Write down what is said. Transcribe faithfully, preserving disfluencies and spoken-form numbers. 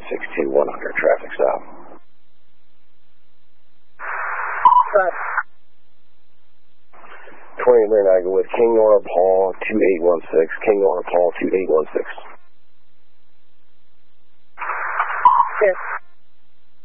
six two one hundred, traffic stop. Right. twenty Larinaga with King Nora Paul two eight one six, King Nora Paul two eight one six.